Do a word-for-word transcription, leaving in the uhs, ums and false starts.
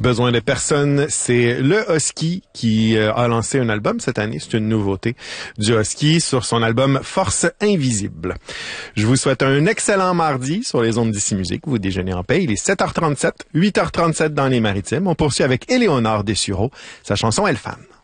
Besoin de personne, c'est le Husky qui euh, a lancé un album cette année. C'est une nouveauté du Husky sur son album Force Invisible. Je vous souhaite un excellent mardi sur les ondes d'Ici Musique. Vous déjeunez en paix. Il est sept heures trente-sept, huit heures trente-sept dans les Maritimes. On poursuit avec Éléonore Dessureau, sa chanson Elle Femme.